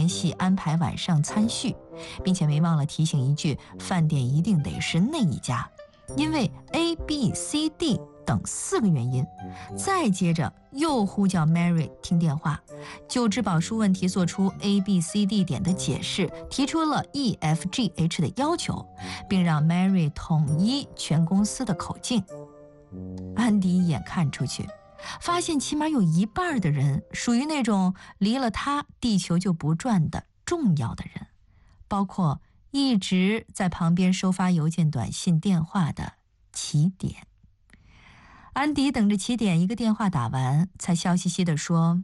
联系安排晚上餐叙，并且没忘了提醒一句，饭店一定得是那一家，因为 A、B、C、D 等4个原因。再接着又呼叫 Mary 听电话，就质保书问题做出 A、B、C、D 点的解释，提出了 E、F、G、H 的要求，并让 Mary 统一全公司的口径。安迪一眼看出去，发现起码有一半的人属于那种离了他地球就不转的重要的人，包括一直在旁边收发邮件、短信、电话的起点。安迪等着起点一个电话打完，才笑嘻嘻地说：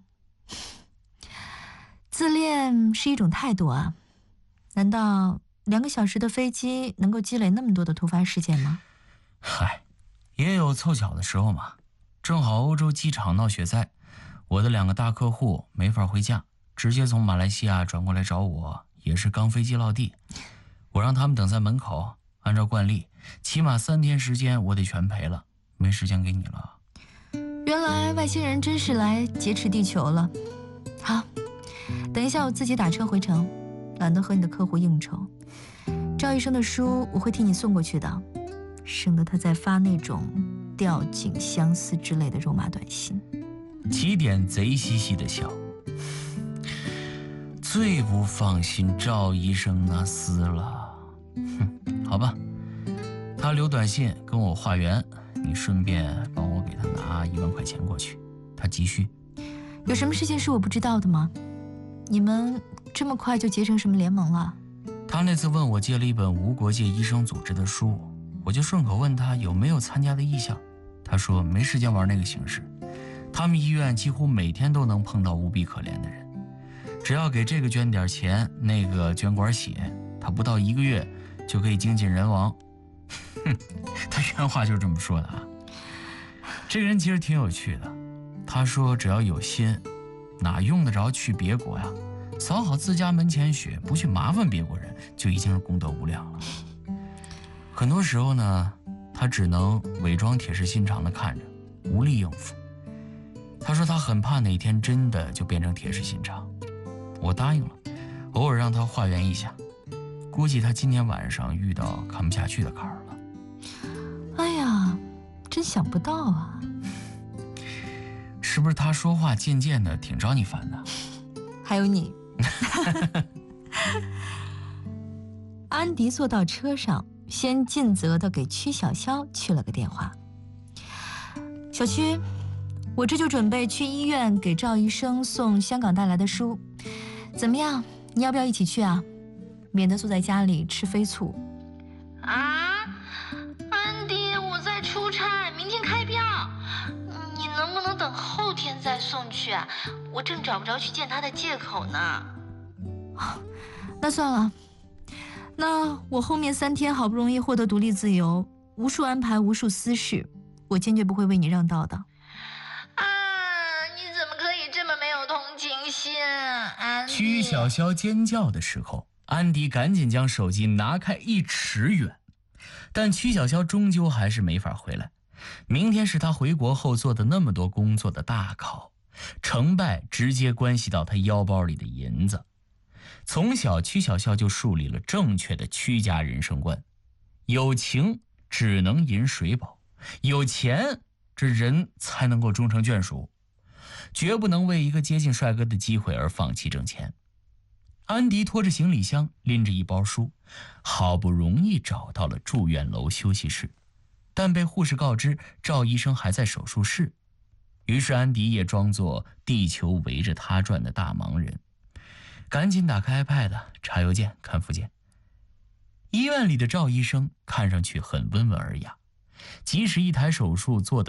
自恋是一种态度啊，难道2个小时的飞机能够积累那么多的突发事件吗？ 嗨，也有凑巧的时候嘛。正好欧洲机场闹雪灾，我的2个大客户没法回家，直接从马来西亚转过来找我，也是刚飞机落地。我让他们等在门口，按照惯例，起码3天时间我得全赔了，没时间给你了。 原来外星人真是来劫持地球了。好，等一下我自己打车回城，懒得和你的客户应酬。赵医生的书我会替你送过去的，省得他再发那种吊颈相思之类的肉麻短信。 起点贼兮兮的笑，最不放心赵医生那厮了。好吧，他留短信跟我化缘，你顺便帮我给他拿1万块钱过去，他急需。 有什么事情是我不知道的吗？你们这么快就结成什么联盟了？ 他那次问我借了一本无国界医生组织的书，我就顺口问他有没有参加的意向。他说没时间玩那个形式，他们医院几乎每天都能碰到无比可怜的人，只要给这个捐点钱，那个捐管血，他不到1个月就可以精尽人亡。他原话就是这么说的啊。这个人其实挺有趣的，他说只要有心，哪用得着去别国呀？扫好自家门前雪，不去麻烦别国人，就已经是功德无量了。很多时候呢，他只能伪装铁石心肠地看着，无力应付。他说他很怕哪天真的就变成铁石心肠。我答应了，偶尔让他化缘一下。估计他今天晚上遇到看不下去的坎儿了。 哎呀，真想不到啊。 是不是他说话渐渐的挺招你烦的？ 还有你。安迪坐到车上，先尽责地给曲小潇去了个电话。小曲，我这就准备去医院给赵医生送香港带来的书，怎么样？你要不要一起去啊？免得坐在家里吃飞醋。 啊，安迪，我在出差，明天开票，你能不能等后天再送去啊？我正找不着去见他的借口呢。 那算了，那我后面3天好不容易获得独立自由，无数安排，无数私事，我坚决不会为你让道的。 啊，你怎么可以这么没有同情心，安迪？ 曲小潇尖叫的时候，安迪赶紧将手机拿开1尺远，但曲小潇终究还是没法回来。明天是他回国后做的那么多工作的大考，成败直接关系到他腰包里的银子。从小曲小潇就树立了正确的曲家人生观，有情只能饮水饱，有钱这人才能够终成眷属，绝不能为一个接近帅哥的机会而放弃挣钱。安迪拖着行李箱，拎着一包书，好不容易找到了住院楼休息室，但被护士告知赵医生还在手术室。于是安迪也装作地球围着他转的大忙人，赶紧打开 iPad 查邮件看附件。医院里的赵医生看上去很温文尔雅，即使一台手术做得